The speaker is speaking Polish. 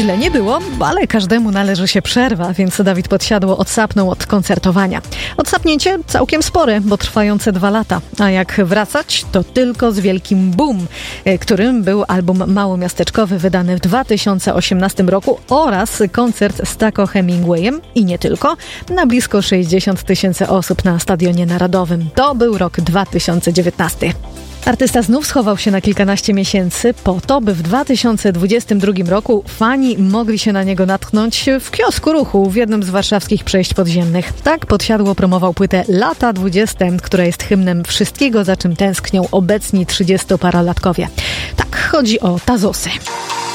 Źle nie było, ale każdemu należy się przerwa, więc Dawid Podsiadło odsapnął od koncertowania. Odsapnięcie całkiem spore, bo trwające 2 lata. A jak wracać, to tylko z wielkim boom, którym był album małomiasteczkowy wydany w 2018 roku oraz koncert z Taco Hemingwayem i nie tylko, na blisko 60 000 osób na Stadionie Narodowym. To był rok 2019. Artysta znów schował się na kilkanaście miesięcy po to, by w 2022 roku fani mogli się na niego natknąć w kiosku Ruchu w jednym z warszawskich przejść podziemnych. Tak Podsiadło promował płytę Lata 20, która jest hymnem wszystkiego, za czym tęsknią obecni 30-parolatkowie. Tak, chodzi o Tazosy.